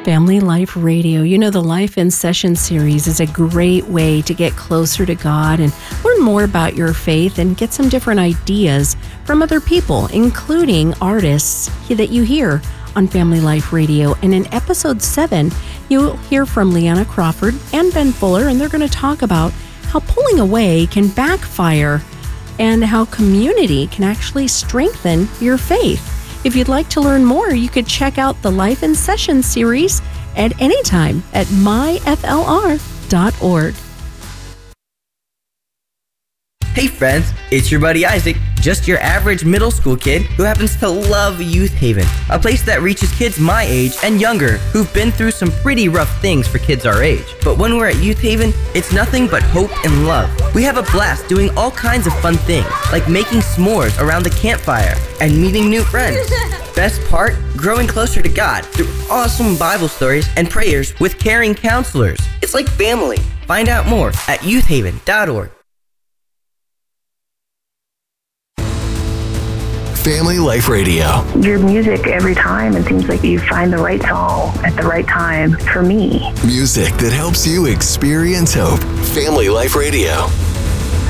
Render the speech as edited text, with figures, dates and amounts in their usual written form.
Family Life Radio. You know, the Life in Session series is a great way to get closer to God and learn more about your faith and get some different ideas from other people, including artists that you hear on Family Life Radio. And in episode 7, you'll hear from Leanna Crawford and Ben Fuller, and they're going to talk about how pulling away can backfire and how community can actually strengthen your faith. If you'd like to learn more, you could check out the Life in Session series at any time at myflr.org. Hey friends, it's your buddy Isaac, just your average middle school kid who happens to love Youth Haven, a place that reaches kids my age and younger who've been through some pretty rough things for kids our age. But when we're at Youth Haven, it's nothing but hope and love. We have a blast doing all kinds of fun things, like making s'mores around the campfire and meeting new friends. Best part, growing closer to God through awesome Bible stories and prayers with caring counselors. It's like family. Find out more at youthhaven.org. Family Life Radio. Your music every time, it seems like you find the right song at the right time for me. Music that helps you experience hope. Family Life Radio.